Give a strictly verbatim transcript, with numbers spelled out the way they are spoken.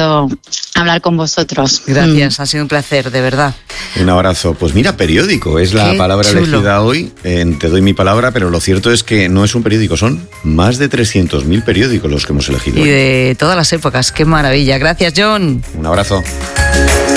encantado hablar con vosotros. Gracias, mm. ha sido un placer, de verdad. Un abrazo. Pues mira, periódico es la Qué palabra chulo. elegida hoy. Eh, te doy mi palabra, pero lo cierto es que no es un periódico, son más de trescientos mil periódicos los que hemos elegido. Y hoy. de todas las épocas, qué maravilla. Gracias, John. Un abrazo.